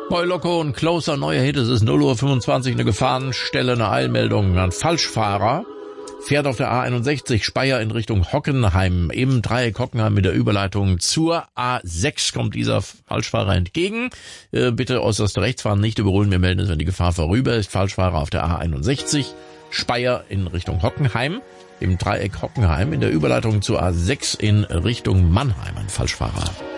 Boy Loco und Closer, neuer Hit. Es ist 0:25 Uhr, eine Gefahrenstelle, eine Eilmeldung. Ein Falschfahrer fährt auf der A61 Speyer in Richtung Hockenheim. Im Dreieck Hockenheim mit der Überleitung zur A6 kommt dieser Falschfahrer entgegen. Bitte äußerst rechts fahren, nicht überholen. Wir melden es, wenn die Gefahr vorüber ist. Falschfahrer auf der A61 Speyer in Richtung Hockenheim. Im Dreieck Hockenheim in der Überleitung zur A6 in Richtung Mannheim. Ein Falschfahrer.